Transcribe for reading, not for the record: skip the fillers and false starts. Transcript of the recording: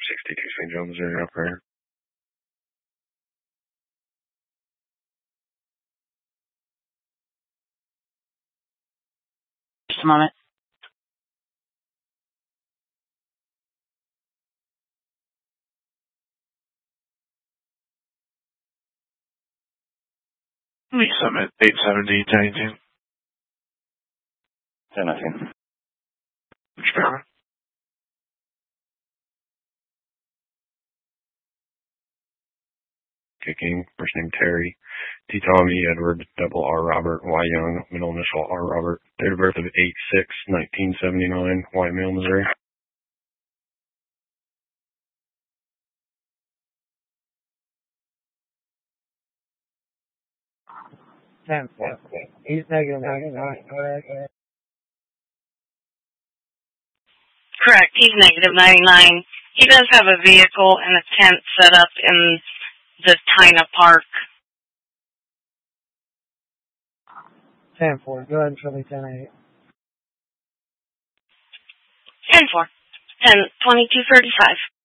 62 St. Joe, Missouri, operator. Just a moment. We submit 870, 1018. 1019. Sure. Kicking, first name Terry, T. Tommy, Edward, double R. Robert, Y. Young, middle initial R. Robert, date of birth of 8/6/1979, White male, Missouri. He's negative. Correct. He's negative 99. He does have a vehicle and a tent set up in the Tina Park. 10-4. Go ahead and show me 10-8. 10-4. 10-22-35.